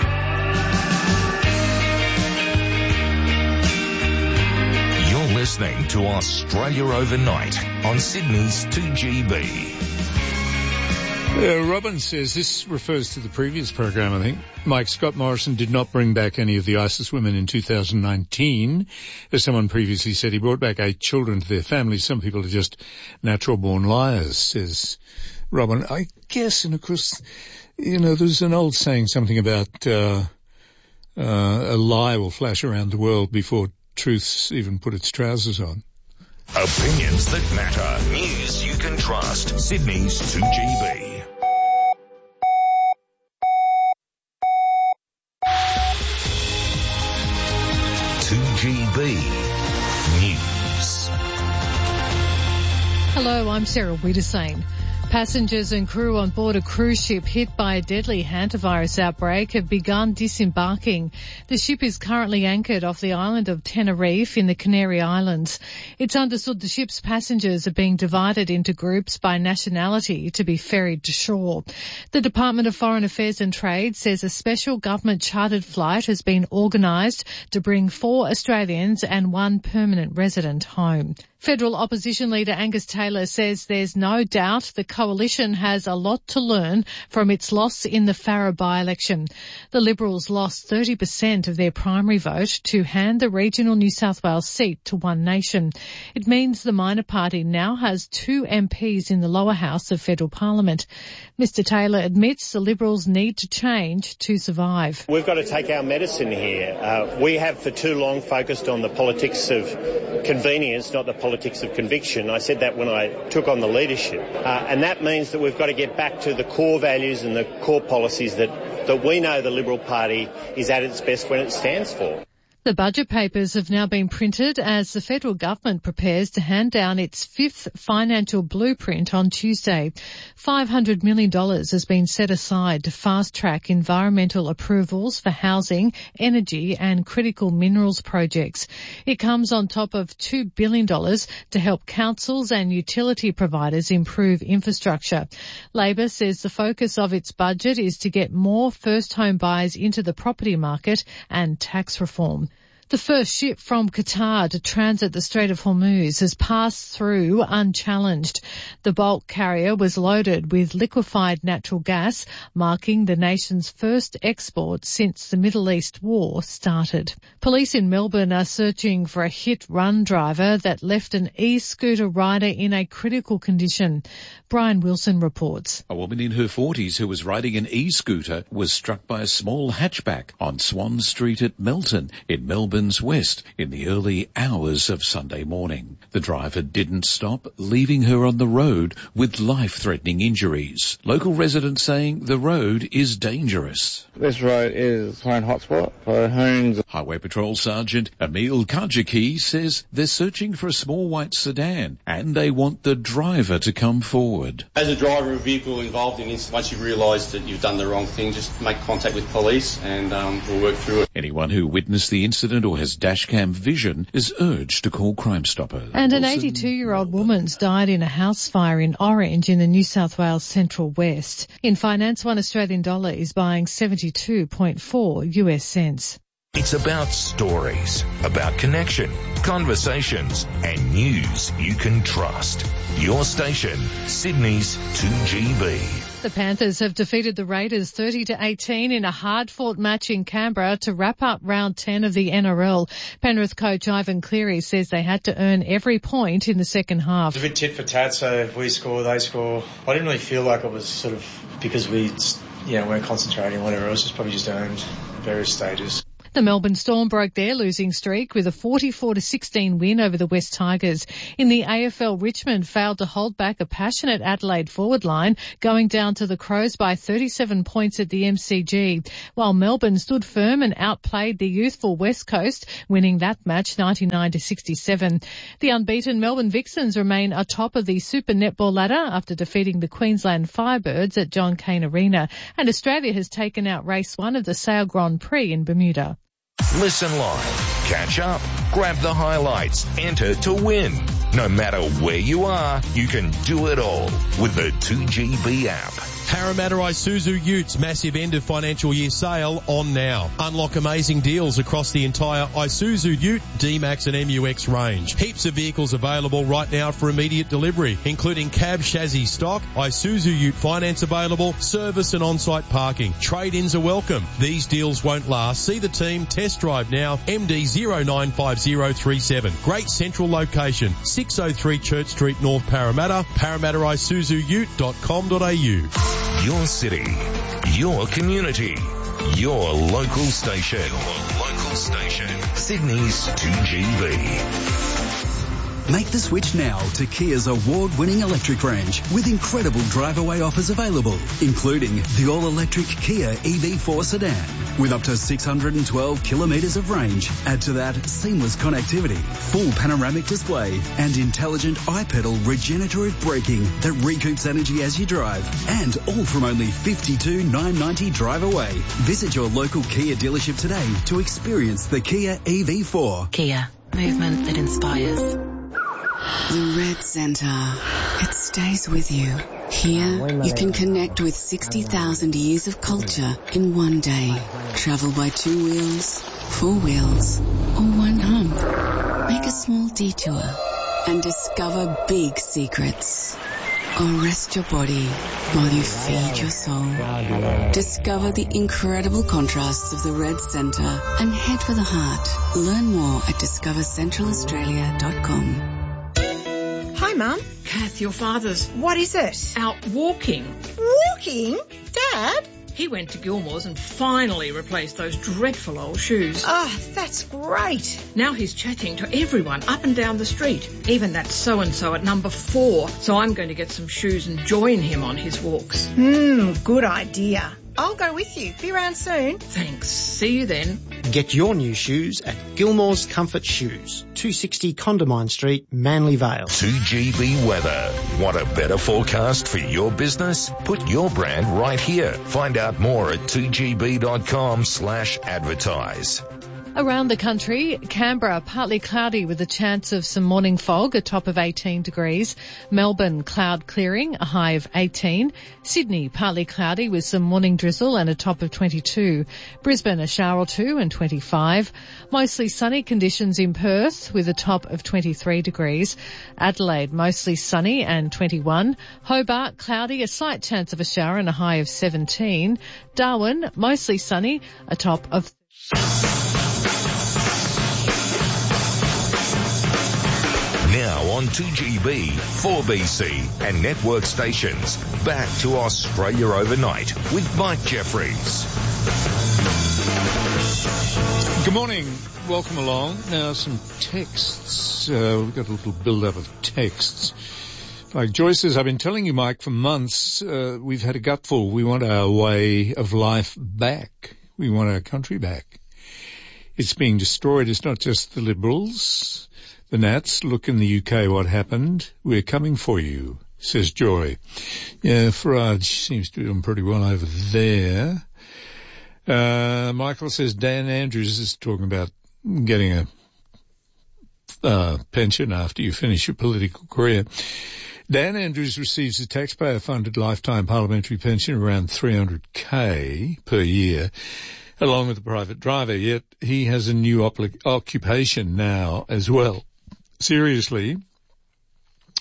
You're listening to Australia Overnight on Sydney's two G B. Uh, Robin says this refers to the previous program, I think. Mike, Scott Morrison did not bring back any of the ISIS women in two thousand nineteen. As someone previously said, he brought back eight children to their families. Some people are just natural-born liars, says Robin. I guess, and of course, you know, there's an old saying, something about uh, uh, a lie will flash around the world before truth's even put its trousers on. Opinions that matter. News you can trust. Sydney's two G B. two G B News. Hello, I'm Sarah Wiedersane. Passengers and crew on board a cruise ship hit by a deadly hantavirus outbreak have begun disembarking. The ship is currently anchored off the island of Tenerife in the Canary Islands. It's understood the ship's passengers are being divided into groups by nationality to be ferried to shore. The Department of Foreign Affairs and Trade says a special government chartered flight has been organised to bring four Australians and one permanent resident home. Federal opposition leader Angus Taylor says there's no doubt the coalition has a lot to learn from its loss in the Farrer by-election. The Liberals lost thirty percent of their primary vote to hand the regional New South Wales seat to One Nation. It means the minor party now has two M Ps in the lower house of federal parliament. Mister Taylor admits the Liberals need to change to survive. We've got to take our medicine here. Uh, we have for too long focused on the politics of convenience, not the politics politics of conviction. I said that when I took on the leadership. Uh, and that means that we've got to get back to the core values and the core policies that, that we know the Liberal Party is at its best when it stands for. The budget papers have now been printed as the federal government prepares to hand down its fifth financial blueprint on Tuesday. five hundred million dollars has been set aside to fast-track environmental approvals for housing, energy and critical minerals projects. It comes on top of two billion dollars to help councils and utility providers improve infrastructure. Labor says the focus of its budget is to get more first home buyers into the property market and tax reform. The first ship from Qatar to transit the Strait of Hormuz has passed through unchallenged. The bulk carrier was loaded with liquefied natural gas, marking the nation's first export since the Middle East war started. Police in Melbourne are searching for a hit-run driver that left an e-scooter rider in a critical condition. Brian Wilson reports. A woman in her forties who was riding an e-scooter was struck by a small hatchback on Swan Street at Melton in Melbourne West in the early hours of Sunday morning. The driver didn't stop, leaving her on the road with life-threatening injuries. Local residents saying the road is dangerous. This road is a prime hotspot for homes. Highway Patrol Sergeant Emil Kajaki says they're searching for a small white sedan and they want the driver to come forward. As a driver of a vehicle involved in this, once you've realised that you've done the wrong thing, just make contact with police and um, we'll work through it. Anyone who witnessed the incident or has dashcam vision is urged to call Crime Stopper. And an eighty-two-year-old woman's died in a house fire in Orange in the New South Wales Central West. In finance, one Australian dollar is buying seventy-two point four U S cents. It's about stories, about connection, conversations, and news you can trust. Your station, Sydney's two G B. The Panthers have defeated the Raiders thirty to eighteen in a hard-fought match in Canberra to wrap up round ten of the N R L. Penrith coach Ivan Cleary says they had to earn every point in the second half. It's a bit tit for tat, so if we score, they score. I didn't really feel like it was sort of because we, you know, weren't concentrating or whatever. It was just probably just earned various stages. The Melbourne Storm broke their losing streak with a forty-four to sixteen win over the West Tigers. In the A F L, Richmond failed to hold back a passionate Adelaide forward line, going down to the Crows by thirty-seven points at the M C G, while Melbourne stood firm and outplayed the youthful West Coast, winning that match ninety-nine to sixty-seven. The unbeaten Melbourne Vixens remain atop of the Super Netball ladder after defeating the Queensland Firebirds at John Cain Arena, and Australia has taken out race one of the Sail Grand Prix in Bermuda. Listen live, catch up, grab the highlights, enter to win. No matter where you are, you can do it all with the two G B app. Parramatta Isuzu Utes massive end of financial year sale on now. Unlock amazing deals across the entire Isuzu Ute, D-Max and M U X range. Heaps of vehicles available right now for immediate delivery, including cab chassis stock, Isuzu Ute finance available, service and on-site parking. Trade-ins are welcome. These deals won't last. See the team, test drive now, M D zero nine five zero three seven. Great central location, six oh three Church Street, North Parramatta, parramatta isuzu ute dot com dot a u. Your city, your community, your local station. Your local station. Sydney's two G B. Make the switch now to Kia's award-winning electric range with incredible drive-away offers available, including the all-electric Kia E V four sedan with up to six hundred twelve kilometres of range. Add to that seamless connectivity, full panoramic display and intelligent iPedal regenerative braking that recoups energy as you drive, and all from only fifty-two thousand nine hundred ninety drive away. Visit your local Kia dealership today to experience the Kia E V four. Kia, movement that inspires. The Red Centre. It stays with you. Here, you can connect with sixty thousand years of culture in one day. Travel by two wheels, four wheels, or one hump. Make a small detour and discover big secrets. Or rest your body while you feed your soul. Discover the incredible contrasts of the Red Centre and head for the heart. Learn more at discover central australia dot com. Hi, Mum. Kath, your father's... What is it? Out walking. Walking? Dad? He went to Gilmore's and finally replaced those dreadful old shoes. Oh, that's great. Now he's chatting to everyone up and down the street, even that so-and-so at number four. So I'm going to get some shoes and join him on his walks. Hmm, good idea. I'll go with you. Be around soon. Thanks. See you then. Get your new shoes at Gilmore's Comfort Shoes, two sixty Condamine Street, Manly Vale. two G B weather. Want a better forecast for your business? Put your brand right here. Find out more at two g b dot com slash advertise. Around the country, Canberra partly cloudy with a chance of some morning fog, a top of eighteen degrees. Melbourne cloud clearing, a high of eighteen. Sydney partly cloudy with some morning drizzle and a top of twenty-two. Brisbane a shower or two and twenty-five. Mostly sunny conditions in Perth with a top of twenty-three degrees. Adelaide mostly sunny and twenty-one. Hobart cloudy, a slight chance of a shower and a high of seventeen. Darwin mostly sunny, a top of Now on two G B, four B C and network stations. Back to Australia Overnight with Mike Jeffries. Good morning. Welcome along. Now some texts. Uh, we've got a little build-up of texts. Like Joyce says, I've been telling you, Mike, for months, uh, we've had a gutful. We want our way of life back. We want our country back. It's being destroyed. It's not just the Liberals. The Nats, look in the U K what happened. We're coming for you, says Joy. Yeah, Farage seems to be doing pretty well over there. Uh, Michael says Dan Andrews is talking about getting a uh, pension after you finish your political career. Dan Andrews receives a taxpayer-funded lifetime parliamentary pension around three hundred K per year, along with a private driver, yet he has a new op- occupation now as well. Seriously,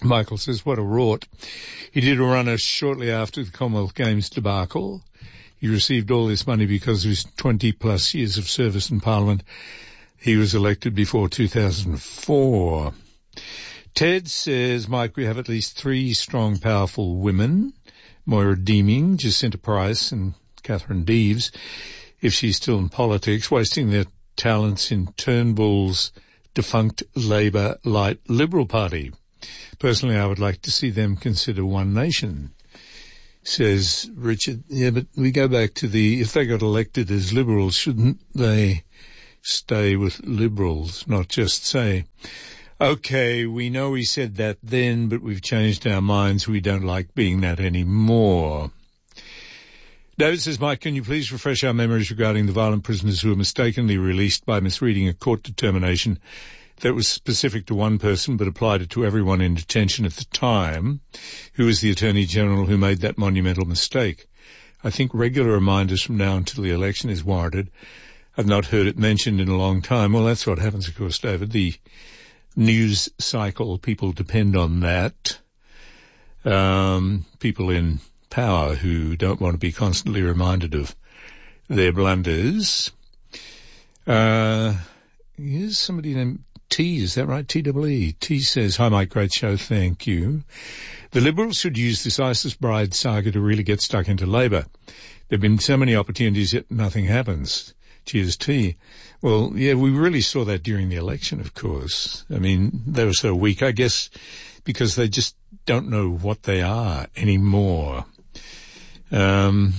Michael says, what a rort. He did a runner shortly after the Commonwealth Games debacle. He received all this money because of his twenty plus years of service in Parliament. He was elected before two thousand four. Ted says, Mike, we have at least three strong, powerful women. Moira Deeming, Jacinta Price and Catherine Deeves, if she's still in politics, wasting their talents in Turnbull's defunct Labour Light Liberal Party. Personally, I would like to see them consider One Nation, says Richard. Yeah, but we go back to the, if they got elected as Liberals, shouldn't they stay with Liberals, not just say, okay, we know we said that then, but we've changed our minds. We don't like being that anymore. David says, Mike, can you please refresh our memories regarding the violent prisoners who were mistakenly released by misreading a court determination that was specific to one person but applied it to everyone in detention at the time? Who was the Attorney General who made that monumental mistake? I think regular reminders from now until the election is warranted. I've not heard it mentioned in a long time. Well, that's what happens, of course, David. The news cycle, people depend on that. Um, people in power who don't want to be constantly reminded of their blunders. Uh, here's somebody named T, is that right? T E E. T says, hi Mike, great show, thank you. The Liberals should use this ISIS bride saga to really get stuck into Labour. There have been so many opportunities yet nothing happens. Cheers, T. Well, yeah, we really saw that during the election, of course. I mean, they were so weak, I guess, because they just don't know what they are anymore. Um,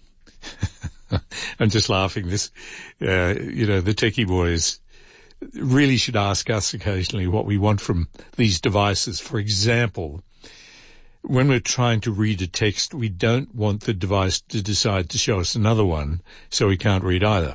I'm just laughing. This, uh, you know, the techie boys really should ask us occasionally what we want from these devices. For example, when we're trying to read a text, we don't want the device to decide to show us another one, so we can't read either.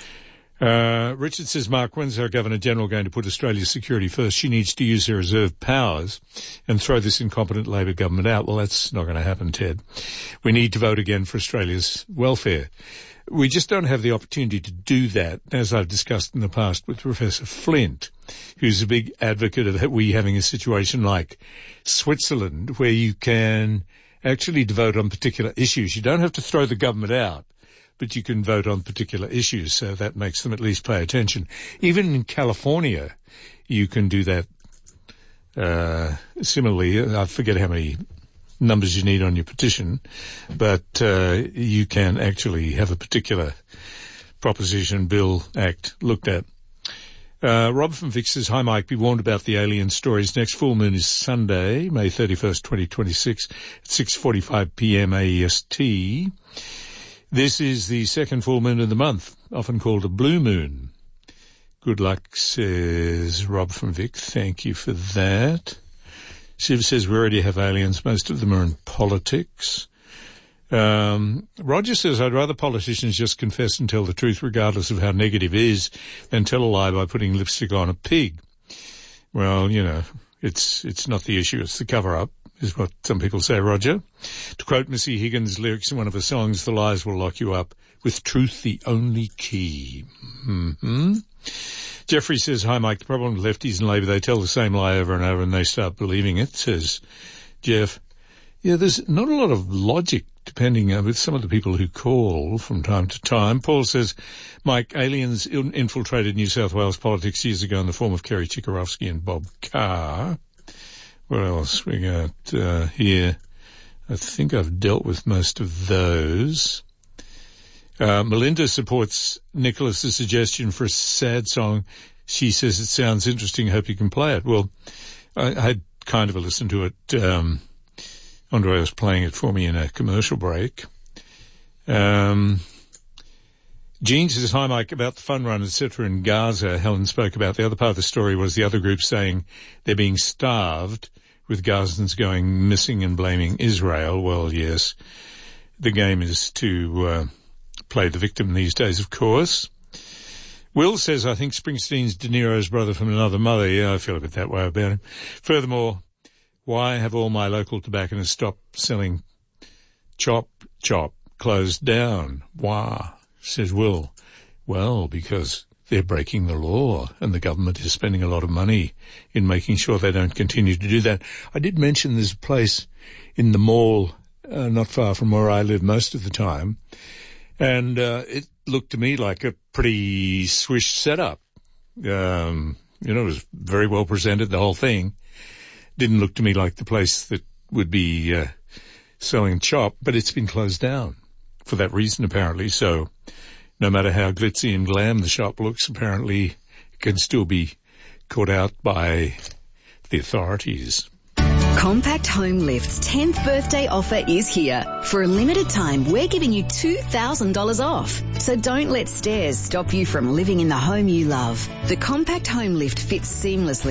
Uh, Richard says, Mark, when's our Governor-General going to put Australia's security first? She needs to use her reserve powers and throw this incompetent Labor government out. Well, that's not going to happen, Ted. We need to vote again for Australia's welfare. We just don't have the opportunity to do that, as I've discussed in the past with Professor Flint, who's a big advocate of we having a situation like Switzerland, where you can actually vote on particular issues. You don't have to throw the government out, but you can vote on particular issues, so that makes them at least pay attention. Even in California, you can do that. Uh, similarly, I forget how many numbers you need on your petition, but uh, you can actually have a particular proposition, bill, act looked at. Uh, Rob from Vic says, hi Mike, be warned about the alien stories. Next full moon is Sunday, May thirty-first, twenty twenty-six, at six forty-five p.m. A E S T. This is the second full moon of the month, often called a blue moon. Good luck, says Rob from Vic. Thank you for that. Shiv says we already have aliens. Most of them are in politics. Um, Roger says I'd rather politicians just confess and tell the truth regardless of how negative it is than tell a lie by putting lipstick on a pig. Well, you know, it's it's not the issue, it's the cover-up, is what some people say, Roger. To quote Missy Higgins' lyrics in one of her songs, the lies will lock you up, with truth the only key. Mm-hmm. Jeffrey says, hi Mike, the problem with lefties and Labor, they tell the same lie over and over and they start believing it, says Jeff. Yeah, there's not a lot of logic depending on with some of the people who call from time to time. Paul says, Mike, aliens infiltrated New South Wales politics years ago in the form of Kerry Chikarovsky and Bob Carr. What else we got uh, here? I think I've dealt with most of those. Uh, Melinda supports Nicholas's suggestion for a sad song. She says it sounds interesting. Hope you can play it. Well, I, I had kind of a listen to it. Um, Andre was playing it for me in a commercial break. Um, Jean says, hi Mike, about the fun run, et cetera in Gaza. Helen spoke about the other part of the story was the other group saying they're being starved, with Gazans going missing and blaming Israel. Well, yes, the game is to uh, play the victim these days, of course. Will says, I think Springsteen's De Niro's brother from another mother. Yeah, I feel a bit that way about him. Furthermore, why have all my local tobacconists stopped selling chop, chop, closed down? Why, says Will. Well, because they're breaking the law, and the government is spending a lot of money in making sure they don't continue to do that. I did mention there's a place in the mall uh, not far from where I live most of the time, and uh, it looked to me like a pretty swish setup. Um, you know, it was very well presented, the whole thing. Didn't look to me like the place that would be uh, selling chop, but it's been closed down for that reason, apparently. So no matter how glitzy and glam the shop looks, apparently it can still be caught out by the authorities. Compact Home Lift's tenth birthday offer is here. For a limited time, we're giving you two thousand dollars off. So don't let stairs stop you from living in the home you love. The Compact Home Lift fits seamlessly